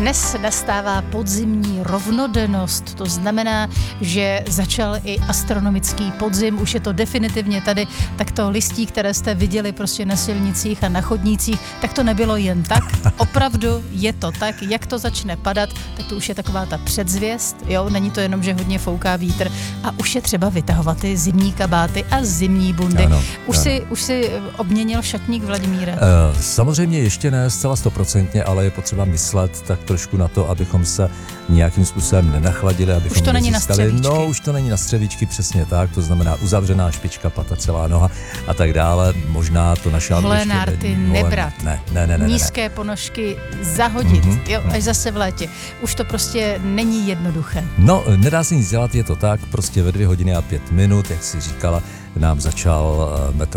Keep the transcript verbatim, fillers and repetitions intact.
Dnes nastává podzimní rovnodennost, to znamená, že začal i astronomický podzim, už je to definitivně tady, tak to listí, které jste viděli prostě na silnicích a na chodnících, tak to nebylo jen tak, opravdu je to tak, jak to začne padat, tak to už je taková ta předzvěst, jo, není to jenom, že hodně fouká vítr a už je třeba vytahovat ty zimní kabáty a zimní bundy. Ano, už, ano. Si, už si obměnil šatník, Vladimíre? Uh, samozřejmě ještě ne zcela stoprocentně, ale je potřeba myslet tak trošku na to, abychom se nějakým způsobem nenachladili, abychom už to není na nezískali. střevíčky. No, už to není na střevíčky, přesně tak, to znamená uzavřená špička, pata, celá noha a tak dále. Možná to naše Hlenárty nebrat. Ne, ne, ne, ne, nízké ne. ponožky zahodit, Mm-hmm. jo, až zase v létě. Už to prostě není jednoduché. No, nedá se nic dělat, je to tak, prostě ve dvě hodiny a pět minut, jak si říkala, nám začal